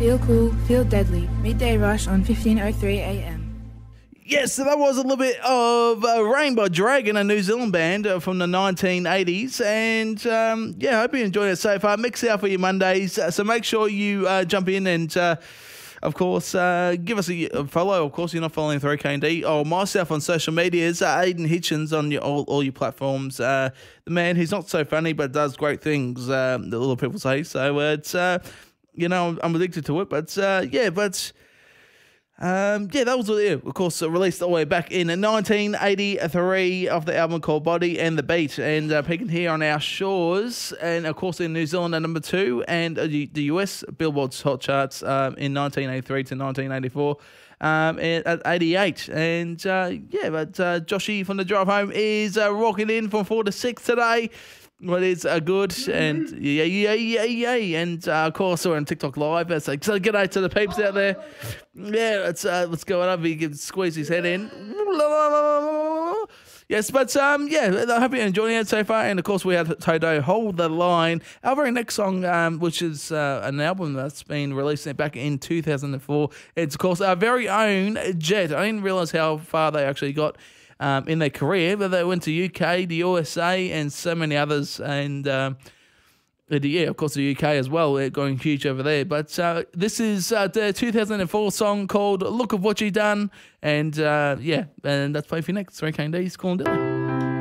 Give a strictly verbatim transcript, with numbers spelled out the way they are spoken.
Feel cool, feel deadly. Midday Rush on fifteen oh three A M. Yes, so that was a little bit of uh, Rainbow Dragon, a New Zealand band uh, from the nineteen eighties. And um, yeah, I hope you enjoyed it so far. Mix it out for your Mondays. Uh, so make sure you uh, jump in and, uh, of course, uh, give us a, a follow. Of course, you're not following three K and D or myself on social medias. Uh, Aiden Hitchens on your, all, all your platforms. Uh, the man who's not so funny but does great things, uh, the little people say. So uh, it's, uh, you know, I'm addicted to it. But uh, yeah, but... Um, yeah, that was, yeah, of course, uh, released all the way back in nineteen eighty-three off the album called Body and the Beat, and uh, peaking here on our shores, and of course in New Zealand at number two, and uh, the U S Billboard's Hot Charts um, in nineteen eighty-three to nineteen eighty-four um, at eighty-eight, and uh, yeah, but uh, Joshy from the drive home is uh, rocking in from four to six today. Well, it's uh, good, and yeah, yeah, yeah, yeah, and uh, of course we're on TikTok Live. It's like, so g'day to the peeps out there. Yeah, let's uh, let's go on. He can squeeze his head in. Yes, but um, yeah, I hope you're enjoying it so far. And of course, we had Toto Hold the Line. Our very next song, um, which is uh, an album that's been released back in two thousand four. It's of course our very own Jet. I didn't realize how far they actually got. Um, in their career, but they went to U K, the U S A, and so many others, and um, yeah, of course the U K as well. They're going huge over there. But uh, this is uh, the two thousand four song called "Look of What You Done," and uh, yeah, and that's played for you next. three K and D's calling Dilly.